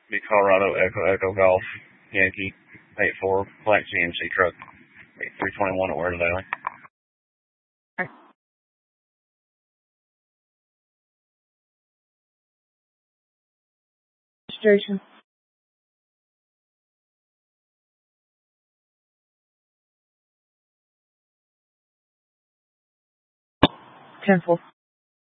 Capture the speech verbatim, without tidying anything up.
Be Colorado Echo Echo Golf Yankee eight four black G M C truck eight three twenty one at Ware Valley. Registration. ten four.